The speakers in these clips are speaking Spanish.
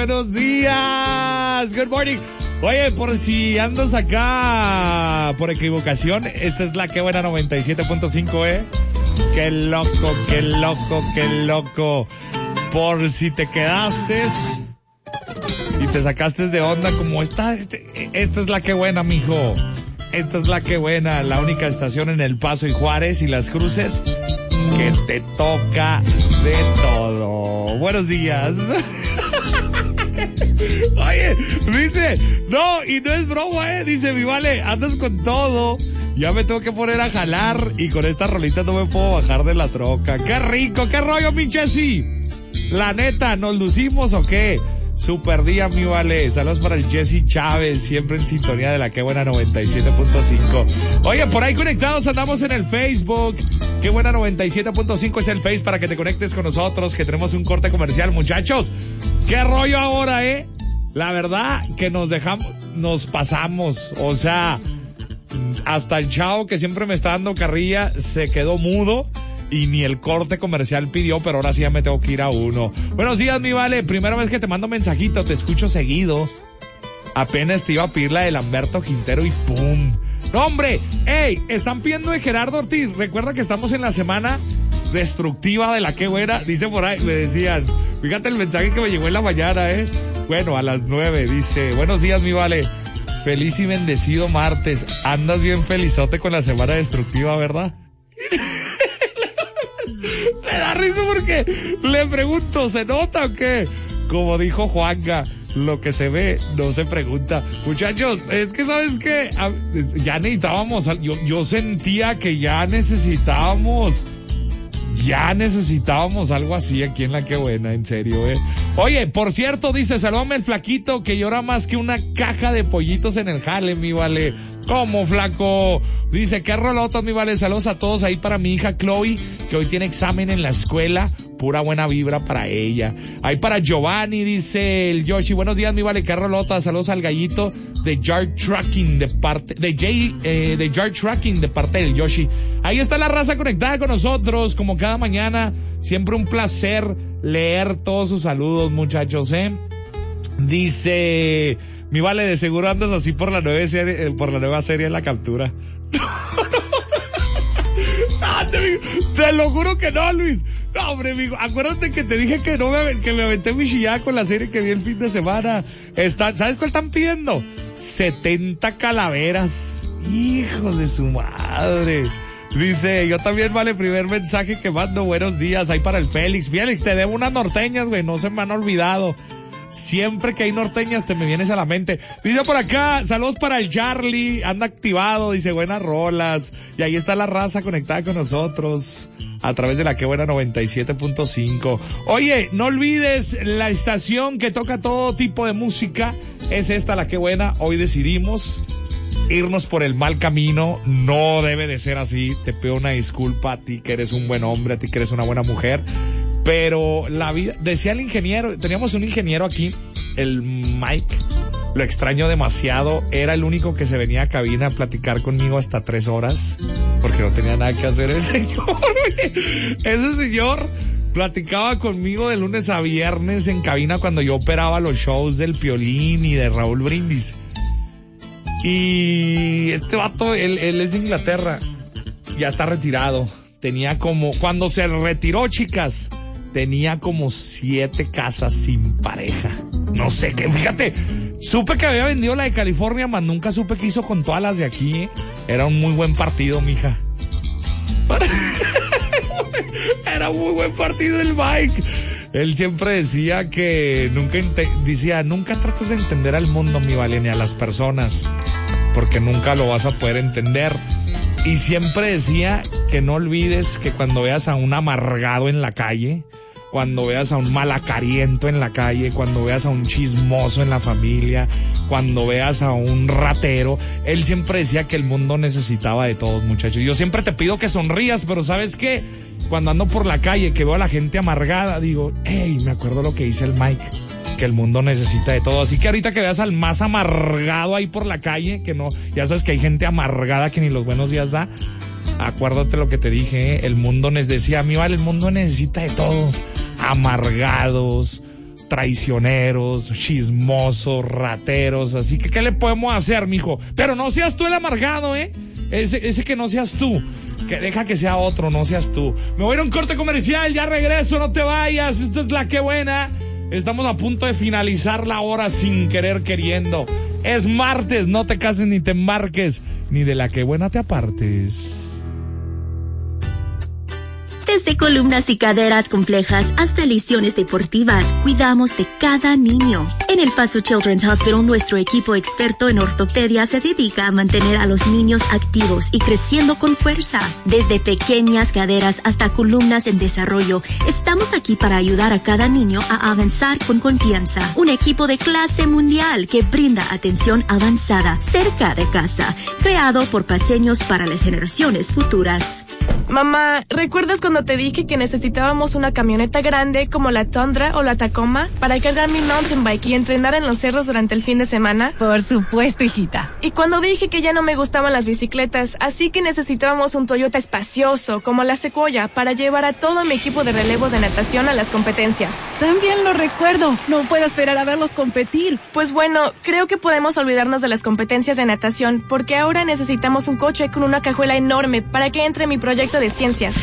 buenos días. Good morning. Oye, por si andas acá por equivocación, esta es la que buena 97.5, Qué loco, qué loco, qué loco. Por si te quedaste y te sacaste de onda como esta es la que buena, mijo. Esta es la que buena, la única estación en El Paso y Juárez y Las Cruces que te toca de todo. Buenos días. Oye, dice, no, y no es broma, dice mi vale, andas con todo. Ya me tengo que poner a jalar y con esta rolita no me puedo bajar de la troca. ¡Qué rico! ¡Qué rollo, mi Jessy! La neta, ¿nos lucimos o qué? Super día, mi vale. Saludos para el Jesse Chávez, siempre en sintonía de la que buena 97.5. Oye, por ahí conectados andamos en el Facebook. Qué buena 97.5 es el Face para que te conectes con nosotros, que tenemos un corte comercial, muchachos. ¿Qué rollo ahora, La verdad que nos pasamos, o sea, hasta el chavo que siempre me está dando carrilla se quedó mudo y ni el corte comercial pidió, pero ahora sí ya me tengo que ir a uno. Buenos días, mi vale, primera vez que te mando mensajito, te escucho seguidos. Apenas te iba a pedir la de Lamberto Quintero y ¡pum! ¡No, hombre! ¡Ey! Están pidiendo de Gerardo Ortiz. Recuerda que estamos en la semana destructiva de la que buena. Dice por ahí, me decían, fíjate el mensaje que me llegó en la mañana, Bueno, a las 9, dice, buenos días, mi vale. Feliz y bendecido martes. Andas bien felizote con la semana destructiva, ¿verdad? Me da risa porque le pregunto, ¿se nota o qué? Como dijo Juanga, lo que se ve no se pregunta. Muchachos, es que ¿sabes qué? Ya necesitábamos, yo sentía que ya necesitábamos algo así aquí en la que buena, en serio, Oye, por cierto, dice, salúdame el flaquito que llora más que una caja de pollitos en el jale, mi vale. ¿Cómo, flaco? Dice, qué rolotas, mi vale. Saludos a todos ahí para mi hija Chloe, que hoy tiene examen en la escuela. Pura buena vibra para ella. Ahí para Giovanni, dice el Yoshi. Buenos días, mi vale. Qué rolotas. Saludos al gallito de Yard Trucking de parte de Yard Trucking de parte del Yoshi. Ahí está la raza conectada con nosotros, como cada mañana. Siempre un placer leer todos sus saludos, muchachos, Dice, mi vale, de seguro andas así por la nueva serie en La Captura. Te lo juro que no, Luis. No, hombre, amigo, acuérdate que te dije que que me aventé mi chillada con la serie que vi el fin de semana. ¿Sabes cuál están pidiendo? 70 calaveras. Hijos de su madre. Dice, yo también, vale, primer mensaje que mando, buenos días, ahí para el Félix. Félix, te debo unas norteñas, güey, no se me han olvidado. Siempre que hay norteñas te me vienes a la mente. Dice por acá, saludos para el Charlie, anda activado, dice buenas rolas. Y ahí está la raza conectada con nosotros a través de la que buena 97.5. Oye, no olvides la estación que toca todo tipo de música. Es esta la que buena. Hoy decidimos irnos por el mal camino. No debe de ser así. Te pido una disculpa a ti que eres un buen hombre, a ti que eres una buena mujer. Pero la vida, decía el ingeniero, teníamos un ingeniero aquí, el Mike, lo extraño demasiado, era el único que se venía a cabina a platicar conmigo hasta 3 horas, porque no tenía nada que hacer ese señor platicaba conmigo de lunes a viernes en cabina cuando yo operaba los shows del Piolín y de Raúl Brindis. Y este vato, él es de Inglaterra, ya está retirado, cuando se retiró, chicas, tenía como 7 casas sin pareja. No sé qué, fíjate, supe que había vendido la de California, mas nunca supe qué hizo con todas las de aquí, Era un muy buen partido, mija. Era muy buen partido el Mike. Él siempre decía que nunca trates de entender al mundo, mi vale, ni a las personas, porque nunca lo vas a poder entender. Y siempre decía que no olvides que cuando veas a un amargado en la calle, cuando veas a un malacariento en la calle, cuando veas a un chismoso en la familia, cuando veas a un ratero, él siempre decía que el mundo necesitaba de todos, muchachos. Yo siempre te pido que sonrías, pero ¿sabes qué? Cuando ando por la calle, que veo a la gente amargada, digo, hey, me acuerdo lo que dice el Mike, que el mundo necesita de todo. Así que ahorita que veas al más amargado ahí por la calle, que no, ya sabes que hay gente amargada que ni los buenos días da, acuérdate lo que te dije, el mundo decía, mi vale, el mundo necesita de todos, amargados, traicioneros, chismosos, rateros. Así que, ¿qué le podemos hacer, mijo? Pero no seas tú el amargado, ese que no seas tú. Que deja que sea otro, no seas tú. Me voy a ir a un corte comercial, ya regreso, no te vayas. Esta es La Qué Buena. Estamos a punto de finalizar la hora sin querer queriendo. Es martes, no te cases ni te embarques, ni de La Qué Buena te apartes. Desde columnas y caderas complejas hasta lesiones deportivas, cuidamos de cada niño. En El Paso Children's Hospital, nuestro equipo experto en ortopedia se dedica a mantener a los niños activos y creciendo con fuerza. Desde pequeñas caderas hasta columnas en desarrollo, estamos aquí para ayudar a cada niño a avanzar con confianza. Un equipo de clase mundial que brinda atención avanzada cerca de casa, creado por paseños para las generaciones futuras. Mamá, ¿recuerdas cuando te dije que necesitábamos una camioneta grande como la Tundra o la Tacoma para cargar mi mountain bike y entrenar en los cerros durante el fin de semana? Por supuesto, hijita. Y cuando dije que ya no me gustaban las bicicletas, así que necesitábamos un Toyota espacioso como la Sequoia para llevar a todo mi equipo de relevos de natación a las competencias. También lo recuerdo. No puedo esperar a verlos competir. Pues bueno, creo que podemos olvidarnos de las competencias de natación porque ahora necesitamos un coche con una cajuela enorme para que entre mi proyecto de ciencias.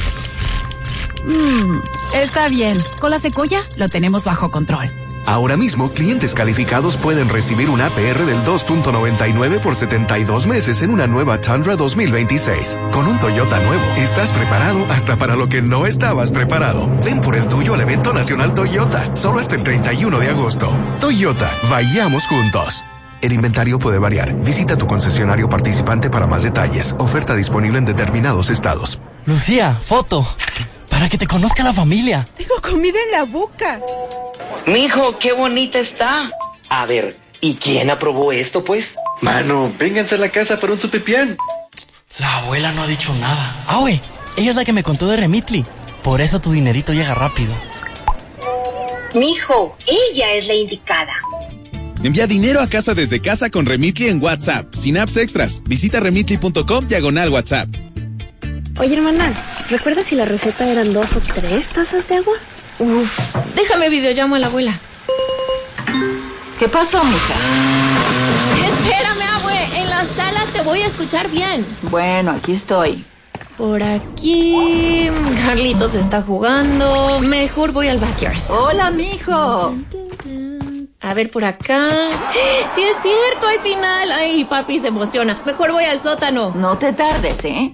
Está bien. Con la Sequoia lo tenemos bajo control. Ahora mismo, clientes calificados pueden recibir un APR del 2.99 por 72 meses en una nueva Tundra 2026. Con un Toyota nuevo, estás preparado hasta para lo que no estabas preparado. Ven por el tuyo al evento nacional Toyota, solo hasta el 31 de agosto. Toyota, vayamos juntos. El inventario puede variar. Visita tu concesionario participante para más detalles. Oferta disponible en determinados estados. Lucía, foto. Para que te conozca la familia. Tengo comida en la boca. Mijo, qué bonita está. A ver, ¿y quién aprobó esto, pues? Mano, vénganse a la casa para un sopipián. La abuela no ha dicho nada. Ah, güey, ella es la que me contó de Remitly. Por eso tu dinerito llega rápido. Mijo, ella es la indicada. Envía dinero a casa desde casa con Remitly en WhatsApp, sin apps extras. Visita remitly.com/WhatsApp. Oye, hermana, ¿recuerdas si la receta eran 2 o 3 tazas de agua? Uf, déjame videollamo a la abuela. ¿Qué pasó, mija? Espérame, abue, en la sala te voy a escuchar bien. Bueno, aquí estoy. Por aquí, Carlitos está jugando. Mejor voy al backyard. Hola, mijo. A ver, por acá. Sí es cierto, hay final. Ay, papi se emociona. Mejor voy al sótano. No te tardes, ¿eh?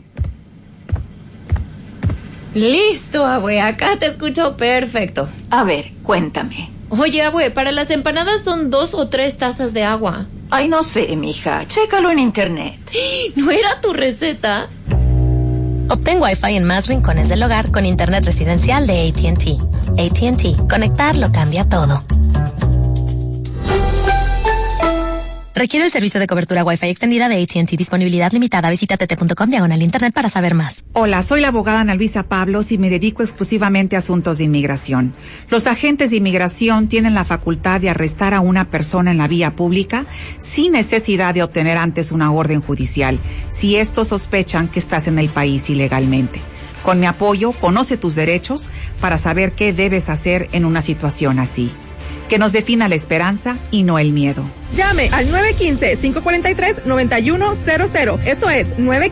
Listo, abue, acá te escucho perfecto. A ver, cuéntame. Oye, abue, para las empanadas son 2 o 3 tazas de agua. Ay, no sé, mija, chécalo en internet. ¿No era tu receta? Obtén Wi-Fi en más rincones del hogar con internet residencial de AT&T. AT&T, conectar lo cambia todo. Requiere el servicio de cobertura Wi-Fi extendida de AT&T. Disponibilidad limitada. Visita tt.com/internet para saber más. Hola, soy la abogada Ana Luisa Pablos y me dedico exclusivamente a asuntos de inmigración. Los agentes de inmigración tienen la facultad de arrestar a una persona en la vía pública sin necesidad de obtener antes una orden judicial, si estos sospechan que estás en el país ilegalmente. Con mi apoyo, conoce tus derechos para saber qué debes hacer en una situación así. Que nos defina la esperanza y no el miedo. Llame al 915-543-9100. Eso es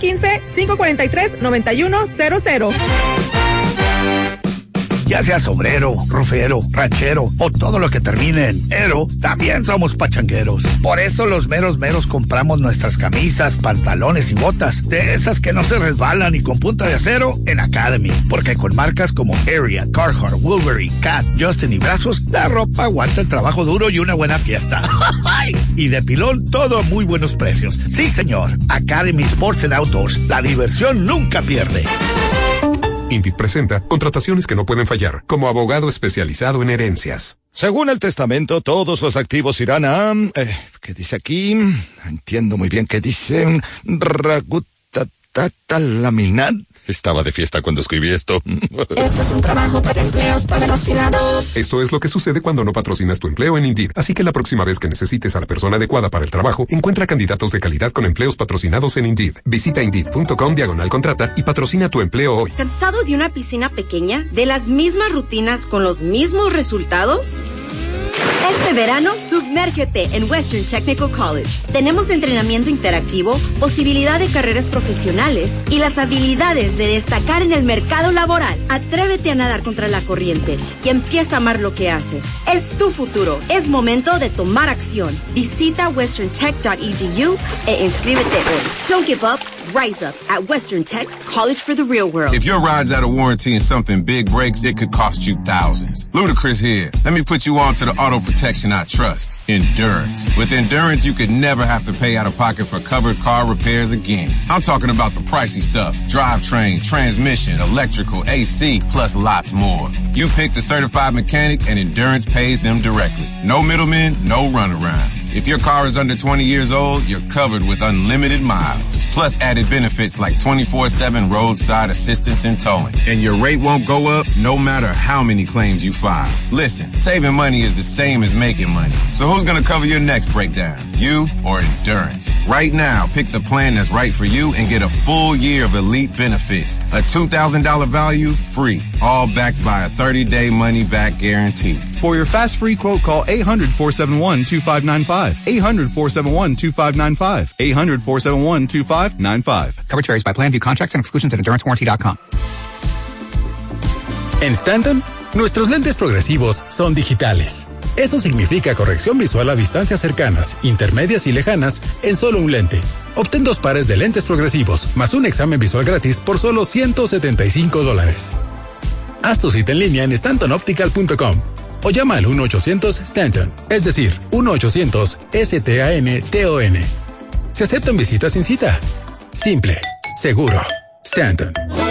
915-543-9100. Ya seas obrero, rufero, ranchero o todo lo que termine en ero, también somos pachangueros. Por eso los meros compramos nuestras camisas, pantalones y botas, de esas que no se resbalan y con punta de acero en Academy. Porque con marcas como Ariat, Carhartt, Wolverine, Cat, Justin y Brazos, la ropa aguanta el trabajo duro y una buena fiesta. Y de pilón, todo a muy buenos precios. Sí, señor. Academy Sports and Outdoors. La diversión nunca pierde. INDIT presenta contrataciones que no pueden fallar, como abogado especializado en herencias. Según el testamento, todos los activos irán a... ¿qué dice aquí? Entiendo muy bien qué dice. Ragutatatalaminar. Estaba de fiesta cuando escribí esto. Esto es un trabajo para empleos patrocinados. Esto es lo que sucede cuando no patrocinas tu empleo en Indeed. Así que la próxima vez que necesites a la persona adecuada para el trabajo, encuentra candidatos de calidad con empleos patrocinados en Indeed. Visita Indeed.com/contrata y patrocina tu empleo hoy. ¿Cansado de una piscina pequeña? ¿De las mismas rutinas con los mismos resultados? Este verano, sumérgete en Western Technical College. Tenemos entrenamiento interactivo, posibilidad de carreras profesionales y las habilidades de destacar en el mercado laboral. Atrévete a nadar contra la corriente y empieza a amar lo que haces. Es tu futuro. Es momento de tomar acción. Visita westerntech.edu e inscríbete hoy. Don't give up. Rise up at Western Tech, college for the real world. If your ride's out of warranty and something big breaks, it could cost you thousands. Ludacris here. Let me put you on to the auto protection I trust. Endurance. With Endurance, you could never have to pay out of pocket for covered car repairs again. I'm talking about the pricey stuff. Drivetrain, transmission, electrical, AC, plus lots more. You pick the certified mechanic and Endurance pays them directly. No middlemen, no runaround. If your car is under 20 years old, you're covered with unlimited miles. Plus added benefits like 24/7 roadside assistance and towing. And your rate won't go up no matter how many claims you file. Listen, saving money is the same as making money. So who's gonna cover your next breakdown? You or Endurance? Right now, pick the plan that's right for you and get a full year of elite benefits. A $2,000 value, free. All backed by a 30-day money-back guarantee. For your fast free quote, call 800-471-2595. 800-471-2595. 800-471-2595. Coverage varies by plan. View contracts and exclusions at endurancewarranty.com. En Stanton, nuestros lentes progresivos son digitales. Eso significa corrección visual a distancias cercanas, intermedias y lejanas en solo un lente. Obtén 2 pares de lentes progresivos más un examen visual gratis por solo $175. Haz tu cita en línea en stantonoptical.com o llama al 1-800-STANTON, es decir, 1-800-STANTON. Se aceptan visitas sin cita. Simple, seguro. Stanton.